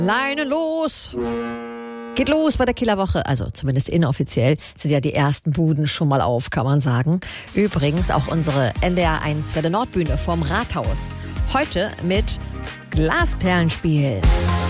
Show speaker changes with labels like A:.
A: Leine los! Geht los bei der Kieler Woche, also zumindest inoffiziell sind ja die ersten Buden schon mal auf, kann man sagen. Übrigens auch unsere NDR1 Welle Nordbühne vorm Rathaus. Heute mit Glasperlenspiel.